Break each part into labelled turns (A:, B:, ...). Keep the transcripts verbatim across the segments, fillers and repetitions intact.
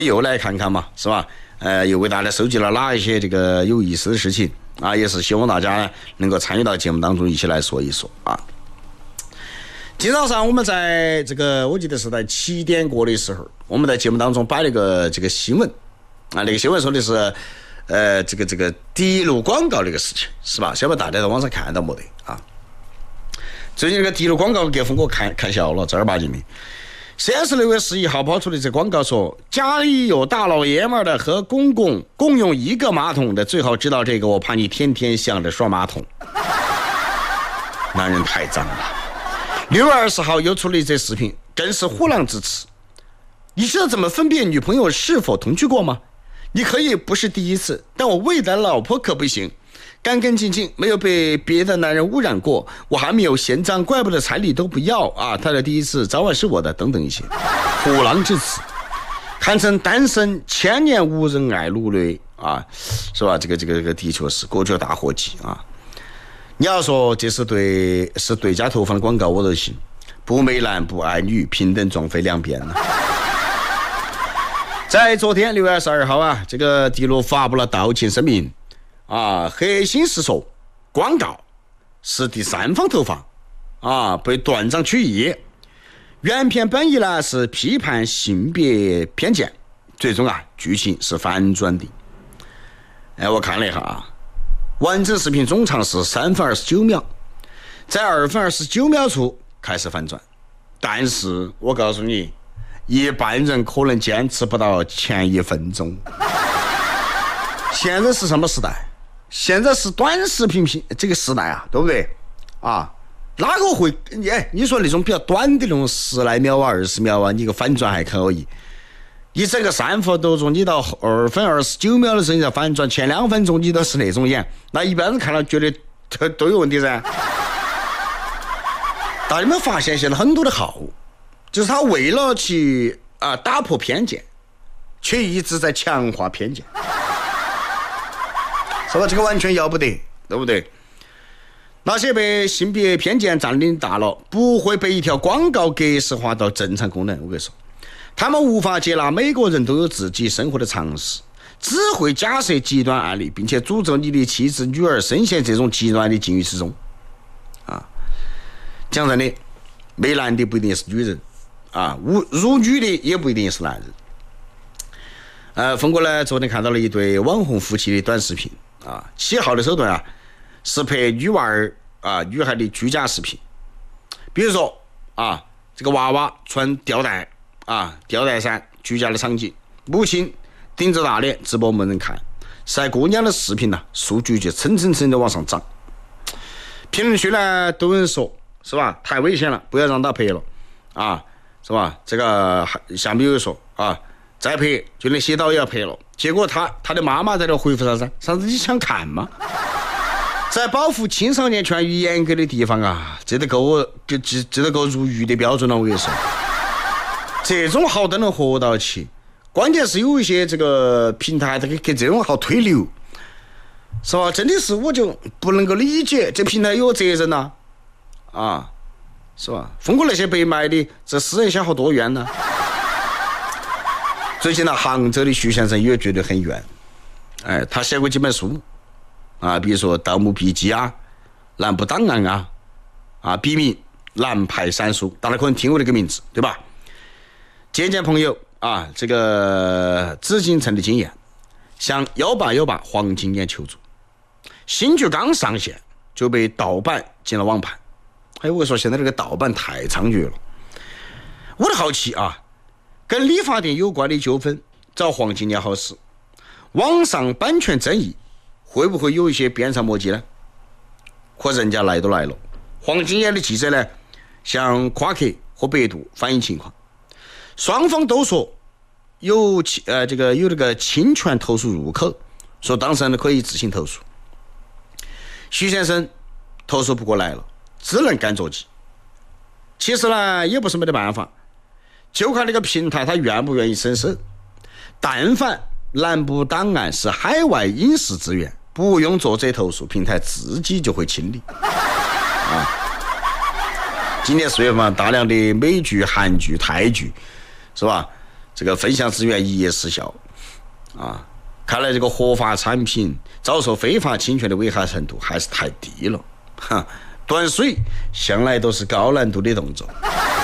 A: 又来看看嘛，是吧？呃，又为大家收集了哪一些这个有意思的事情啊？也是希望大家能够参与到节目当中，一起来说一说啊。今早上我们在这个，我记得是在七点过的时候，我们在节目当中摆了个这个新闻啊，那个新闻说的是，呃，这个这个滴露广告这个事情，是吧？晓得大家在网上看到没得啊？最近这个滴露广告给峰哥看看笑了，正儿八经的。先是六月十一号抛出的这广告说，家里有大老爷们的和公公共用一个马桶的，最好知道这个，我怕你天天想着刷马桶。男人太脏了。六月二十号又出了一则视频，更是虎狼之词。你知道怎么分辨女朋友是否同居过吗？你可以不是第一次，但我未来老婆可不行，干干净净，没有被别的男人污染过，我还没有嫌脏，怪不得彩礼都不要啊！他的第一次早晚是我的，等等一些虎狼之词，堪称单身千年无人爱路的啊，是吧？这个这个这个的确是国家大祸计啊！你要说这是对是对家投放的广告，我都信，不美男不爱女，平等撞飞两边了。在昨天六月二十二号啊，这个滴露发布了道歉声明。啊，核心是说广告是第三方投放啊，被断章取义。原片本意呢是批判性别偏见，最终啊剧情是反转的。哎，我看了一下啊，完整视频总长是三分二十九秒，在二分二十九秒处开始反转，但是我告诉你，一般人可能坚持不到前一分钟。现在是什么时代？现在是短视频频这个时代啊，对不对啊？哪个会哎？你说那种比较短的那种十来秒啊、二十秒啊，你个反转还可以。你整个三分多钟，你到二分二十九秒的时候你再反转，前两分钟你都是那种演，那一般人看了觉得都都有问题噻。大家有没有发现，现在很多的号，就是他为了去啊打破偏见，却一直在强化偏见。是吧？这个完全要不得，对不对？那些被性别偏见占领大脑，不会被一条广告格式化到正常功能。我跟你说，他们无法接纳每个人都有自己生活的常识，只会假设极端案例，并且诅咒你的妻子、女儿深陷这种极端的境遇之中。啊，讲真的，没男的不一定是女人，啊，如女的也不一定是男人。呃，峰哥呢，昨天看到了一对网红夫妻的短视频。啊，七号的手段啊，是拍女娃儿啊女孩的居家视频，比如说啊，这个娃娃穿吊带啊吊带衫居家的场景，母亲顶着大脸直播没人看，晒姑娘的视频呢、啊，数据就蹭蹭蹭的往上涨。评论区呢都有人说，是吧？太危险了，不要让他拍了啊，是吧？这个下面有人说啊。再拍就连洗澡也要拍了，结果他他的妈妈在这回复啥子？啥子你想看吗？在保护青少年权益严格的地方啊，这都够这这这都够入狱的标准了。我跟你说，这种号都能活到起，关键是有一些这个平台它给给这种号推流，是吧？真的是我就不能够理解，这平台有责任呐、啊，啊，是吧？峰哥那些被卖的这私人小号多冤呢、啊？最近呢，杭州的徐先生也觉得很冤，哎，他写过几本书，啊，比如说《盗墓笔记》啊，《南部档案》啊，啊，笔名南派三叔，大家可能听过这个名字，对吧？见见朋友啊，这个紫禁城的经验，向幺八幺八黄金眼求助，新剧刚上线就被盗版进了网盘，哎，我说现在这个盗版太猖獗了，我的好奇啊。跟理发店有关的纠纷找黄金眼好使，网上版权争议会不会有一些鞭长莫及呢？可人家来都来了，黄金眼的记者呢向夸克和百度反映情况，双方都说有呃这个有这个侵权投诉入口，说当事人可以自行投诉。徐先生投诉不过来了，只能干着急。其实呢也不是没得办法。就看那个平台他愿不愿意伸手，但凡南部档案是海外影视资源，不用作者投诉，平台自己就会清理。啊，今年四月份大量的美剧、韩剧、泰剧，是吧？ 这个分享资源一夜失效啊！看来这个合法产品遭受非法侵权的危害程度还是太低了。哈，断水向来都是高难度的动作。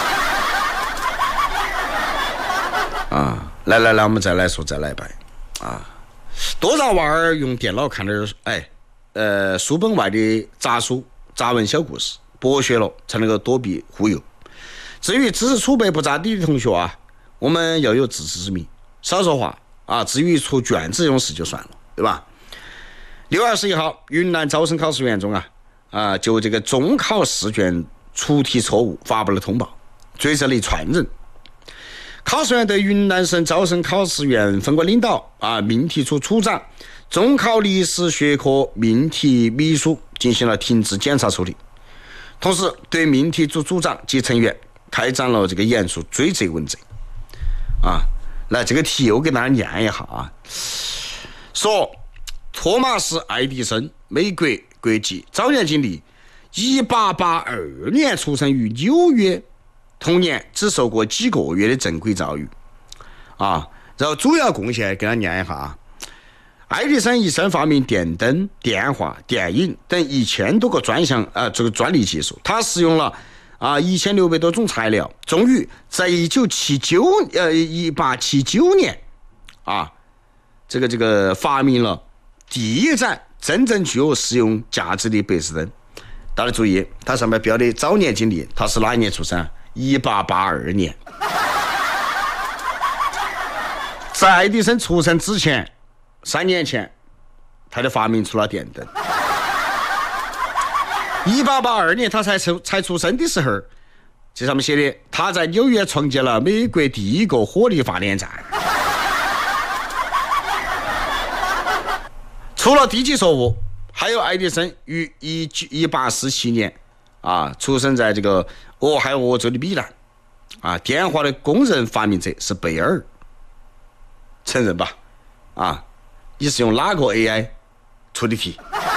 A: 啊，来来来，我们再来说再来摆啊！多让娃儿用电脑看点哎，呃，书本外的杂书、杂文小故事，博学了才能够躲避忽悠。至于知识储备不咋地的同学啊，我们要有自知之明，少说话啊。至于出卷子这种事就算了，对吧？六月二十一号，云南招生考试院中啊啊，就这个中考试卷出题错误发布了通报，追责了一串人。考试院对云南省招生考试院分管领导啊、命题处处长、中考历史学科命题秘书进行了停职检查处理，同时对命题组组长及成员开展了这个严肃追责问责。啊，来这个题我给大家念一下啊，说托马斯·爱迪生，美国国籍，早年经历，一八八二年出生于纽约。童年只受过几个月的正规教育啊，然后主要贡献给他念一下啊。爱迪生一生发明电灯、电话、电影等一千多个专项啊，这个专利技术。他使用了啊一千六百多种材料，终于在一九七九呃一八七九年啊，这个这个发明了第一盏真正具有实用价值的白炽灯。大家注意，它上面标的早年经历，他是哪一年出生？一八八二年。在爱迪生出生之前，三年前，他就发明出了电灯。一八八二年他才出才出生的时候，这上面写的，他在纽约创建了美国第一个火力发电站。除了低级错误，还有爱迪生于一八四七年啊，出生在这个俄亥俄州的米兰啊，电话的公认发明者是贝尔，承认吧？啊，你是用哪个 A I 出的题？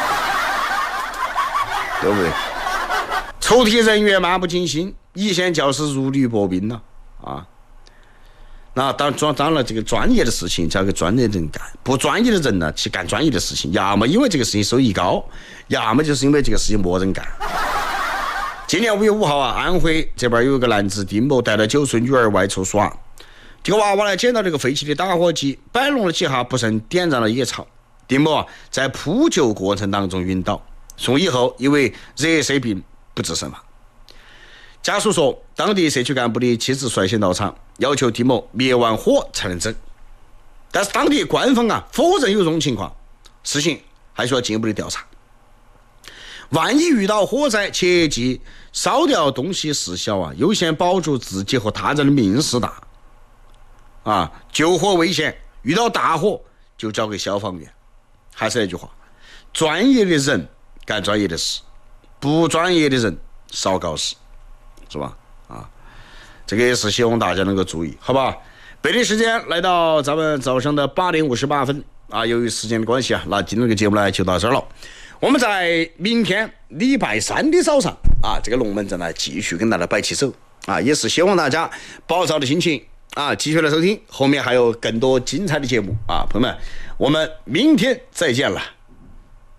A: 对不对？出题人员漫不经心，一线教师如履薄冰了啊！那当当当然，这个专业的事情交给专业的人干，不专业的人呢去干专业的事情，要么因为这个事情收益高，要么就是因为这个事情没人干。今年五月五号啊，安徽这边有一个男子丁某带了九岁女儿外出耍，这个娃娃呢捡到这个废弃的打火机，摆弄了几下，不慎点燃了野草。丁某啊在扑救过程当中晕倒，送医后因为热射病不治身亡。家属说，当地社区干部的妻子率先到场，要求丁某灭完火才能走，但是当地官方啊否认有这种情况，事情还需要进一步的调查。万一遇到火灾，切记烧掉东西事小啊，优先保住自己和他人的命事大啊！救火危险，遇到大火就交给消防员。还是那句话，专业的人干专业的事，不专业的人少搞事，是吧？啊，这个也是希望大家能够注意，好吧？北京时间来到咱们早上的八点五十八分啊，由于时间的关系啊，那今天这个节目呢就到这儿了。我们在明天礼拜三的早上啊，这个龙门阵呢继续跟大家摆起手啊，也是希望大家保持好的心情啊，继续来收听，后面还有更多精彩的节目啊，朋友们，我们明天再见了。